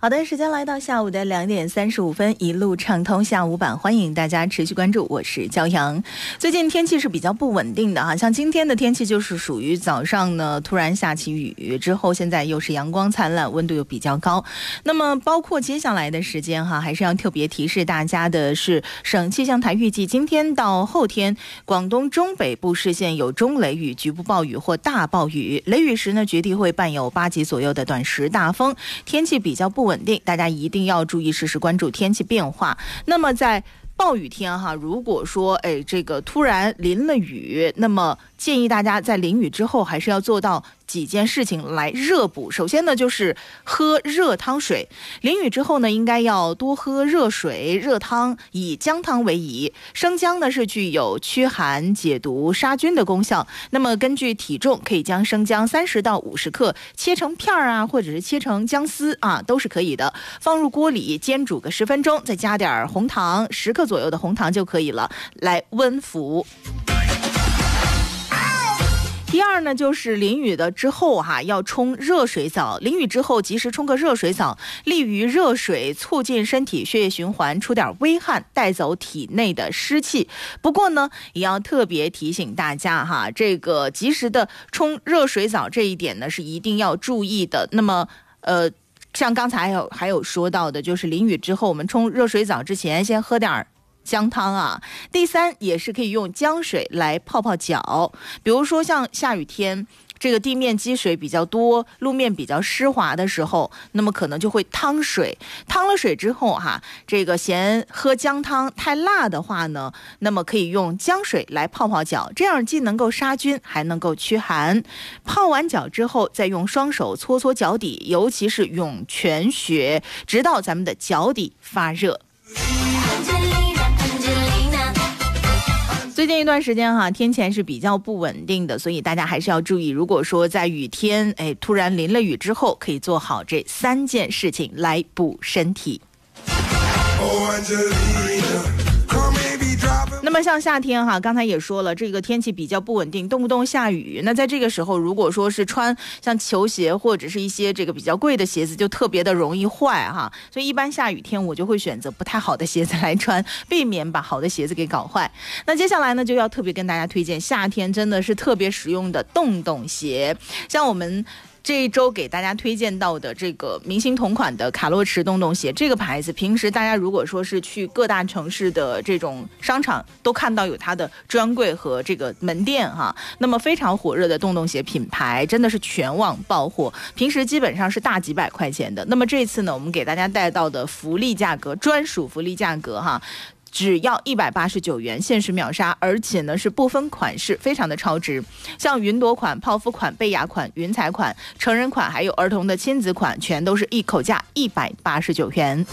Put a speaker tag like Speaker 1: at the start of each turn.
Speaker 1: 好的，时间来到下午的2点35分，一路畅通下午版，欢迎大家持续关注，我是焦阳。最近天气是比较不稳定的哈，像今天的天气就是属于早上呢突然下起雨，之后现在又是阳光灿烂，温度又比较高。那么包括接下来的时间哈，还是要特别提示大家的是，省气象台预计今天到后天，广东中北部市县有中雷雨、局部暴雨或大暴雨，雷雨时呢绝对会伴有8级左右的短时大风，天气比较不稳定，大家一定要注意，时时关注天气变化。那么在暴雨天哈，如果说这个突然淋了雨，那么建议大家在淋雨之后还是要做到几件事情来热补。首先呢，就是喝热汤水。淋雨之后呢，应该要多喝热水、热汤，以姜汤为宜。生姜呢是具有驱寒、解毒、杀菌的功效。那么根据体重，可以将生姜30到50克切成片啊，或者是切成姜丝啊，都是可以的。放入锅里煎煮个10分钟，再加点红糖，10克左右的红糖就可以了，来温服。第二呢，就是淋雨的之后哈，要冲热水澡。淋雨之后及时冲个热水澡，利于热水促进身体血液循环，出点微汗，带走体内的湿气。不过呢，也要特别提醒大家哈，这个及时的冲热水澡这一点呢是一定要注意的。那么像刚才还有说到的，就是淋雨之后我们冲热水澡之前先喝点姜汤啊。第三，也是可以用姜水来泡泡脚，比如说像下雨天，这个地面积水比较多，路面比较湿滑的时候，那么可能就会汤水。汤了水之后哈，这个嫌喝姜汤太辣的话呢，那么可以用姜水来泡泡脚，这样既能够杀菌，还能够驱寒。泡完脚之后，再用双手搓搓脚底，尤其是涌泉穴，直到咱们的脚底发热。最近一段时间哈，天气还是比较不稳定的，所以大家还是要注意，如果说在雨天突然淋了雨之后，可以做好这3件事情来补身体。那么像夏天哈，刚才也说了，这个天气比较不稳定，动不动下雨。那在这个时候，如果说是穿像球鞋或者是一些这个比较贵的鞋子，就特别的容易坏哈。所以一般下雨天我就会选择不太好的鞋子来穿，避免把好的鞋子给搞坏。那接下来呢，就要特别跟大家推荐夏天真的是特别实用的洞洞鞋，像我们这一周给大家推荐到的这个明星同款的卡洛驰洞洞鞋，这个牌子平时大家如果说是去各大城市的这种商场都看到有它的专柜和这个门店哈，那么非常火热的洞洞鞋品牌真的是全网爆货，平时基本上是大几百块钱的。那么这次呢，我们给大家带到的福利价格，专属福利价格哈，只要189元，限时秒杀，而且呢是不分款式，非常的超值。像云朵款、泡芙款、贝雅款、云彩款、成人款，还有儿童的亲子款，全都是一口价189元。